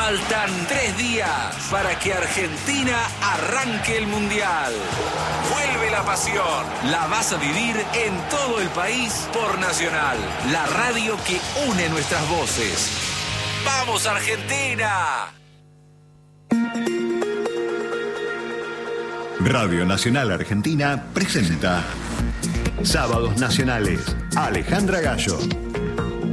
Faltan 3 días para que Argentina arranque el Mundial. Vuelve la pasión. La vas a vivir en todo el país por Nacional, la radio que une nuestras voces. ¡Vamos, Argentina! Radio Nacional Argentina presenta Sábados Nacionales. Alejandra Gallo.